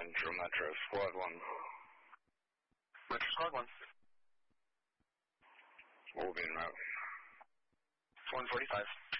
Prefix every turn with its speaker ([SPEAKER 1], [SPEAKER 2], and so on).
[SPEAKER 1] Metro Squad 1.
[SPEAKER 2] Metro Squad 1.
[SPEAKER 1] We'll be en route.
[SPEAKER 2] 145.